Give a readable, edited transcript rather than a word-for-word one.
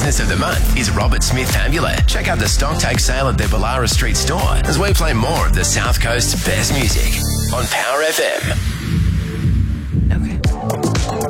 Business of the Month is Robert Smith Amulet. Check out the stock take sale at their Ballara Street store as we play more of the South Coast's best music on Power FM.